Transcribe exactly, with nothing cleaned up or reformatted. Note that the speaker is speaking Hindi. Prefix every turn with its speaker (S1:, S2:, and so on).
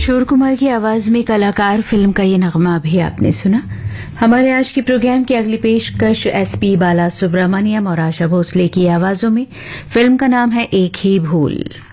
S1: किशोर कुमार की आवाज में कलाकार फिल्म का ये नगमा भी आपने सुना। हमारे आज के प्रोग्राम की अगली पेशकश एस पी बाला सुब्रमण्यम और आशा भोसले की आवाजों में। फिल्म का नाम है एक ही भूल।